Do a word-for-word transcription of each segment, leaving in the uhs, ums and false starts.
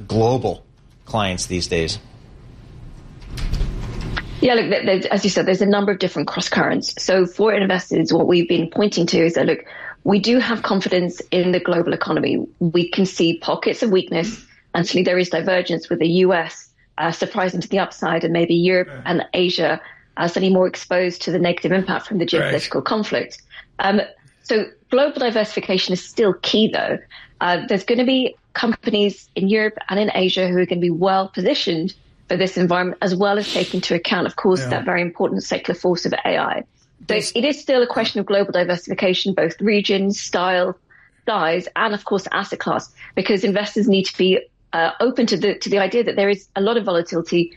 global clients these days? Yeah, look, there's, as you said, there's a number of different cross currents. So for investors, what we've been pointing to is that, look, we do have confidence in the global economy. We can see pockets of weakness, and certainly there is divergence with the U S uh, surprising to the upside, and maybe Europe right. and Asia are uh, certainly more exposed to the negative impact from the geopolitical right. conflict. Um, so global diversification is still key, though. Uh, there's going to be companies in Europe and in Asia who are going to be well positioned for this environment, as well as take into account, of course, yeah. that very important secular force of A I. So yes. it is still a question of global diversification, both region, style, size, and of course, asset class, because investors need to be uh, open to the to the idea that there is a lot of volatility.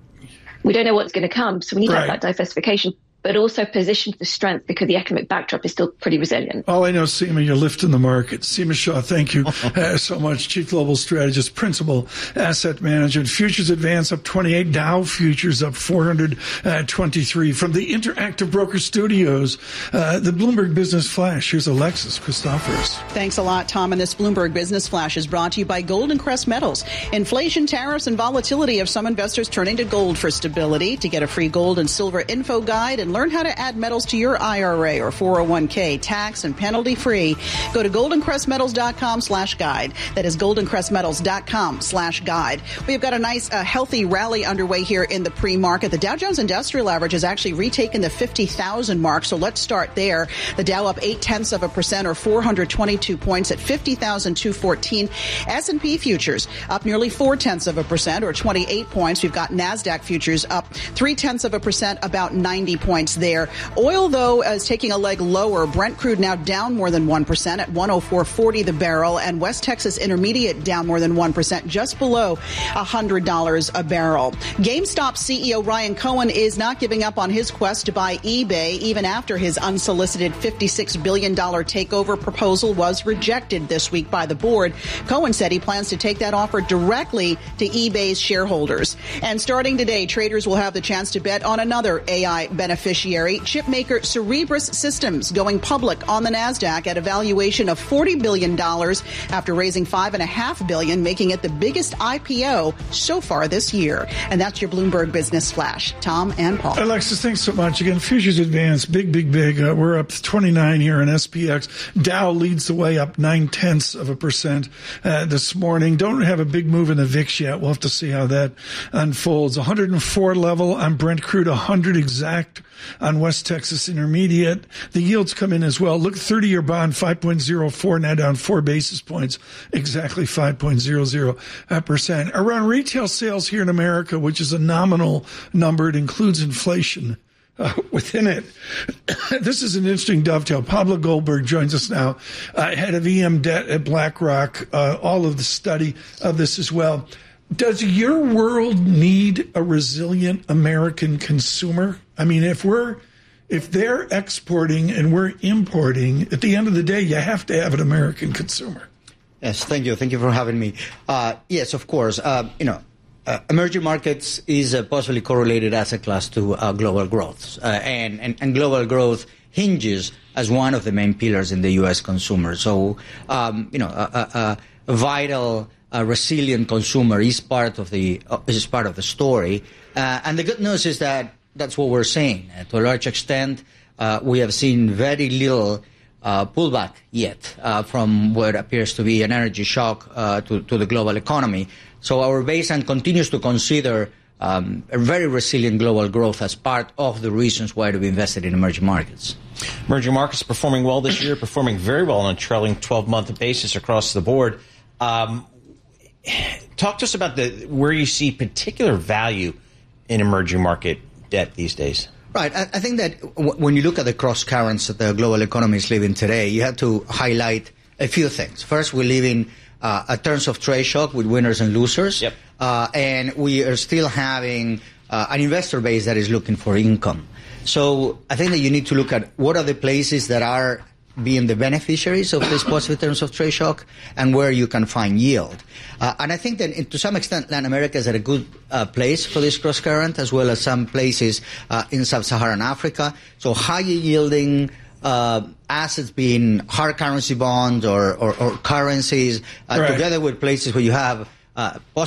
We don't know what's going to come, so we need right. to have that diversification, but also position for strength because the economic backdrop is still pretty resilient. All I know, Seema, you're lifting the market. Seema Shah, thank you uh, so much. Chief Global Strategist, Principal Asset Management. Futures advance up twenty-eight. Dow futures up four hundred twenty-three. From the Interactive Broker Studios, uh, the Bloomberg Business Flash. Here's Alexis Christoforous. Thanks a lot, Tom. And this Bloomberg Business Flash is brought to you by Golden Crest Metals. Inflation, tariffs, and volatility have some investors turning to gold for stability. To get a free gold and silver info guide and learn how to add metals to your I R A or four oh one k tax and penalty free, go to goldencrestmetals.com slash guide. That is goldencrestmetals.com slash guide. We've got a nice, uh, healthy rally underway here in the pre-market. The Dow Jones Industrial Average has actually retaken the fifty thousand mark, so let's start there. The Dow up eight tenths of a percent or four hundred twenty-two points at fifty thousand two hundred fourteen. S and P futures up nearly four tenths of a percent or twenty-eight points. We've got NASDAQ futures up three tenths of a percent, about ninety points there. Oil, though, is taking a leg lower. Brent crude now down more than one percent at one oh four forty the barrel, and West Texas Intermediate down more than one percent, just below one hundred dollars a barrel. GameStop C E O Ryan Cohen is not giving up on his quest to buy eBay, even after his unsolicited fifty-six billion dollars takeover proposal was rejected this week by the board. Cohen said he plans to take that offer directly to eBay's shareholders. And starting today, traders will have the chance to bet on another A I beneficiary, chipmaker Cerebras Systems, going public on the NASDAQ at a valuation of forty billion dollars after raising five point five billion dollars, making it the biggest I P O so far this year. And that's your Bloomberg Business Flash. Tom and Paul. Alexis, thanks so much. Again, futures advance, big, big, big. Uh, we're up twenty-nine here in S P X. Dow leads the way up nine tenths of a percent uh, this morning. Don't have a big move in the V I X yet. We'll have to see how that unfolds. one hundred four level on Brent crude, one hundred exact on West Texas Intermediate. The yields come in as well. Look, thirty-year bond, five point oh four, now down four basis points, exactly five point zero zero percent. Around retail sales here in America, which is a nominal number, it includes inflation uh, within it. This is an interesting dovetail. Pablo Goldberg joins us now, uh, head of E M Debt at BlackRock, uh, all of the study of this as well. Does your world need a resilient American consumer? I mean, if we're, if they're exporting and we're importing, at the end of the day, you have to have an American consumer. Yes, thank you. Thank you for having me. Uh, yes, of course. Uh, you know, uh, emerging markets is a possibly correlated asset class to uh, global growth. Uh, and, and, and global growth hinges as one of the main pillars in the U S consumer. So, um, you know, a, a, a vital, a resilient consumer is part of the uh, is part of the story. Uh, and the good news is that that's what we're seeing. Uh, to a large extent, uh, we have seen very little uh, pullback yet uh, from what appears to be an energy shock uh, to, to the global economy. So our baseline continues to consider um, a very resilient global growth as part of the reasons why to be invested in emerging markets. Emerging markets performing well this year, performing very well on a trailing twelve-month basis across the board. Um, talk to us about the where you see particular value in emerging market debt these days. Right. I, I think that w- when you look at the cross currents that the global economy is living today, you have to highlight a few things. First, we live in uh, a terms of trade shock with winners and losers. Yep. Uh, and we are still having uh, an investor base that is looking for income. So I think that you need to look at what are the places that are being the beneficiaries of this positive terms of trade shock and where you can find yield. Uh, and I think that in, to some extent Latin America is at a good uh, place for this cross current, as well as some places uh, in sub-Saharan Africa. So higher yielding uh, assets being hard currency bonds or, or, or currencies uh, right. together with places where you have uh,